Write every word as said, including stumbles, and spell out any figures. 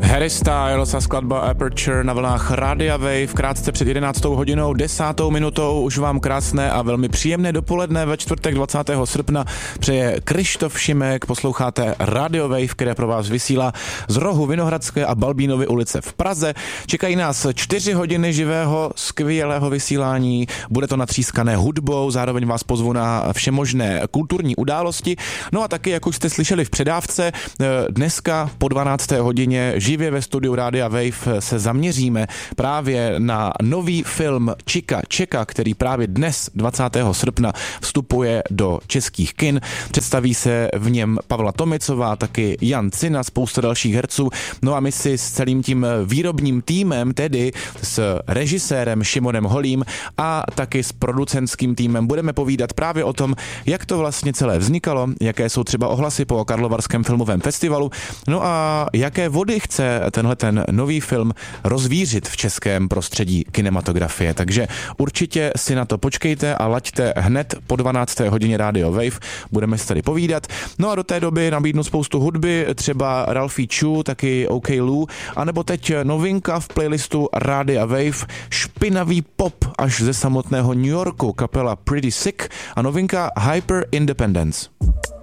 Harry Styles a skladba Aperture na vlnách Radia Wave. Krátce před jedenáctou hodinou, desátou minutou už vám krásné a velmi příjemné dopoledne ve čtvrtek dvacátého srpna přeje Krištof Šimek. Posloucháte Radio Wave, které pro vás vysílá z rohu Vinohradské a Balbínovy ulice v Praze. Čekají nás čtyři hodiny živého, skvělého vysílání. Bude to natřískané hudbou, zároveň vás pozvu na všemožné kulturní události. No a taky, jak už jste slyšeli v předávce, dneska po dvanácté hodině živě ve studiu Rádia Wave se zaměříme právě na nový film Čika Čeka, který právě dnes dvacátého srpna vstupuje do českých kin. Představí se v něm Pavla Tomicová, taky Jan Cina, spousta dalších herců. No a my si s celým tím výrobním týmem, tedy s režisérem Šimonem Holým a taky s producentským týmem budeme povídat právě o tom, jak to vlastně celé vznikalo, jaké jsou třeba ohlasy po Karlovarském filmovém festivalu, no a jaké vody chce tenhle ten nový film rozvířit v českém prostředí kinematografie. Takže určitě si na to počkejte a laďte hned po dvanácté hodině Radio Wave. Budeme si tady povídat. No a do té doby nabídnu spoustu hudby, třeba Ralphie Chu, taky OK Lou, anebo teď novinka v playlistu Rádia Wave, špinavý pop až ze samotného New Yorku, kapela Pretty Sick a novinka Hyper Independence.